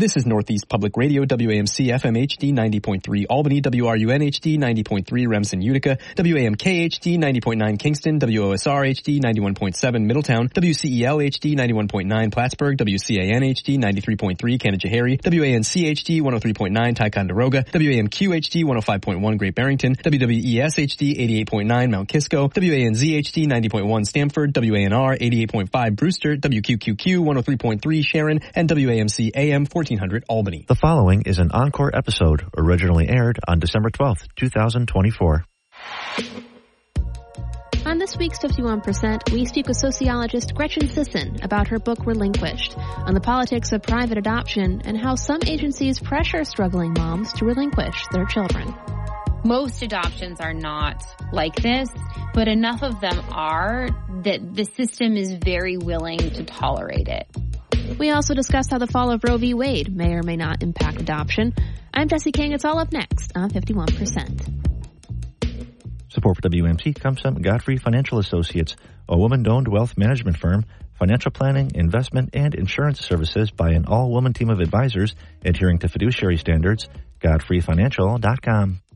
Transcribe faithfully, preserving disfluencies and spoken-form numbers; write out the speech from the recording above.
This is Northeast Public Radio, W A M C F M H D ninety point three Albany, W R U N H D ninety point three Remsen, Utica, W A M K H D ninety point nine Kingston, W O S R H D ninety-one point seven Middletown, W C E L H D ninety-one point nine Plattsburgh, W C A N H D ninety-three point three Canajoharie, W A N C H D one oh three point nine Ticonderoga, W A M Q H D one oh five point one Great Barrington, W W E S H D eighty-eight point nine Mount Kisco, W A N Z H D ninety point one Stamford, W A N R eighty-eight point five Brewster, W Q Q Q one oh three point three Sharon, and W A M C A M fourteen hundred Albany. The following is an encore episode originally aired on December twelfth, twenty twenty-four. On this week's fifty-one percent, we speak with sociologist Gretchen Sisson about her book Relinquished, on the politics of private adoption and how some agencies pressure struggling moms to relinquish their children. Most adoptions are not like this, but enough of them are that the system is very willing to tolerate it. We also discuss how the fall of Roe v. Wade may or may not impact adoption. I'm Jesse King. It's all up next on fifty-one percent. Support for W M C comes from Godfrey Financial Associates, a woman-owned wealth management firm, financial planning, investment, and insurance services by an all-woman team of advisors adhering to fiduciary standards. Godfrey Financial dot com.